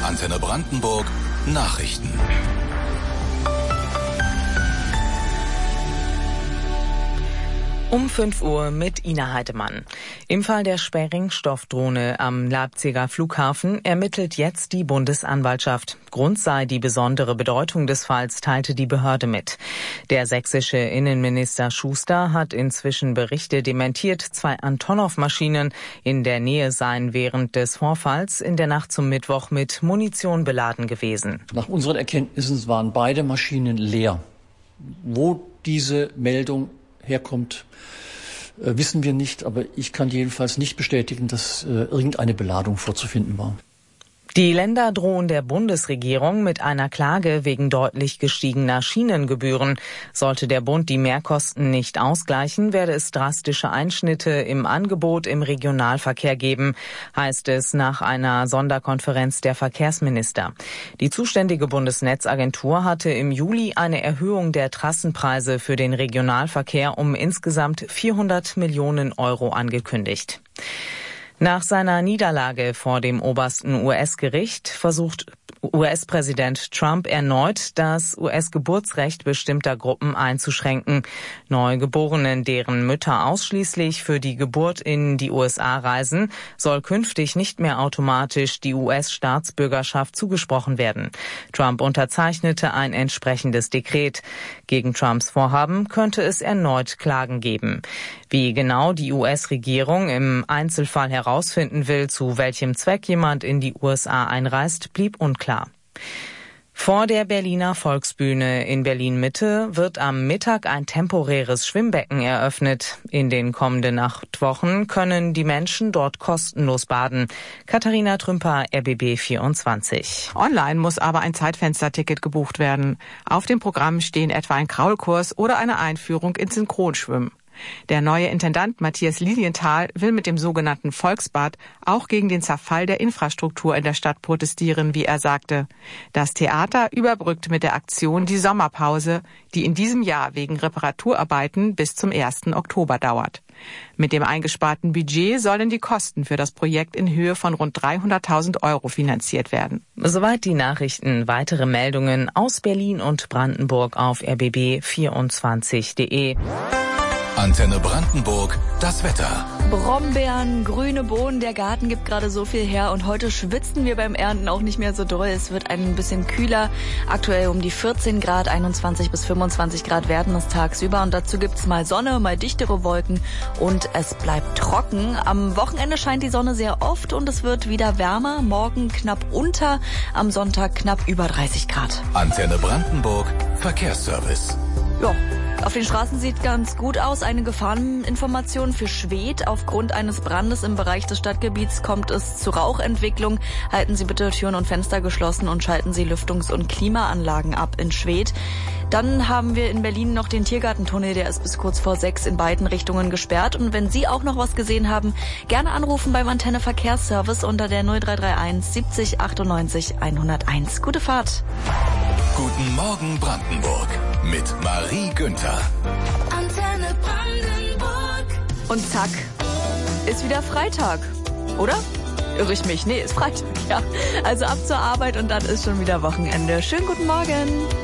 Antenne Brandenburg Nachrichten. Um 5 Uhr mit Ina Heidemann. Im Fall der Sprengstoffdrohne am Leipziger Flughafen ermittelt jetzt die Bundesanwaltschaft. Grund sei die besondere Bedeutung des Falls, teilte die Behörde mit. Der sächsische Innenminister Schuster hat inzwischen Berichte dementiert, 2 Antonov-Maschinen in der Nähe seien während des Vorfalls in der Nacht zum Mittwoch mit Munition beladen gewesen. Nach unseren Erkenntnissen waren beide Maschinen leer. Wo diese Meldung herkommt, wissen wir nicht, aber ich kann jedenfalls nicht bestätigen, dass irgendeine Beladung vorzufinden war. Die Länder drohen der Bundesregierung mit einer Klage wegen deutlich gestiegener Schienengebühren. Sollte der Bund die Mehrkosten nicht ausgleichen, werde es drastische Einschnitte im Angebot im Regionalverkehr geben, heißt es nach einer Sonderkonferenz der Verkehrsminister. Die zuständige Bundesnetzagentur hatte im Juli eine Erhöhung der Trassenpreise für den Regionalverkehr um insgesamt 400 Millionen Euro angekündigt. Nach seiner Niederlage vor dem obersten US-Gericht versucht US-Präsident Trump erneut, das US-Geburtsrecht bestimmter Gruppen einzuschränken. Neugeborenen, deren Mütter ausschließlich für die Geburt in die USA reisen, soll künftig nicht mehr automatisch die US-Staatsbürgerschaft zugesprochen werden. Trump unterzeichnete ein entsprechendes Dekret. Gegen Trumps Vorhaben könnte es erneut Klagen geben. Wie genau die US-Regierung im Einzelfall herausfinden will, zu welchem Zweck jemand in die USA einreist, blieb unklar. Vor der Berliner Volksbühne in Berlin-Mitte wird am Mittag ein temporäres Schwimmbecken eröffnet. In den kommenden 8 Wochen können die Menschen dort kostenlos baden. Katharina Trümper, RBB 24. Online muss aber ein Zeitfensterticket gebucht werden. Auf dem Programm stehen etwa ein Kraulkurs oder eine Einführung ins Synchronschwimmen. Der neue Intendant Matthias Lilienthal will mit dem sogenannten Volksbad auch gegen den Zerfall der Infrastruktur in der Stadt protestieren, wie er sagte. Das Theater überbrückt mit der Aktion die Sommerpause, die in diesem Jahr wegen Reparaturarbeiten bis zum 1. Oktober dauert. Mit dem eingesparten Budget sollen die Kosten für das Projekt in Höhe von rund 300.000 Euro finanziert werden. Soweit die Nachrichten. Weitere Meldungen aus Berlin und Brandenburg auf rbb24.de. Antenne Brandenburg, das Wetter. Brombeeren, grüne Bohnen, der Garten gibt gerade so viel her und heute schwitzen wir beim Ernten auch nicht mehr so doll. Es wird ein bisschen kühler, aktuell um die 14 Grad, 21 bis 25 Grad werden es tagsüber und dazu gibt's mal Sonne, mal dichtere Wolken und es bleibt trocken. Am Wochenende scheint die Sonne sehr oft und es wird wieder wärmer, morgen knapp unter, am Sonntag knapp über 30 Grad. Antenne Brandenburg, Verkehrsservice. Ja. Auf den Straßen sieht ganz gut aus. Eine Gefahreninformation für Schwedt. Aufgrund eines Brandes im Bereich des Stadtgebiets kommt es zu Rauchentwicklung. Halten Sie bitte Türen und Fenster geschlossen und schalten Sie Lüftungs- und Klimaanlagen ab in Schwedt. Dann haben wir in Berlin noch den Tiergartentunnel. Der ist bis kurz vor 6 in beiden Richtungen gesperrt. Und wenn Sie auch noch was gesehen haben, gerne anrufen beim Antenne Verkehrsservice unter der 0331 70 98 101. Gute Fahrt. Guten Morgen Brandenburg mit Marie Günther. Antenne Brandenburg. Und zack, ist wieder Freitag, oder? Irre ich mich? Nee, ist Freitag, ja. Also ab zur Arbeit und dann ist schon wieder Wochenende. Schönen guten Morgen.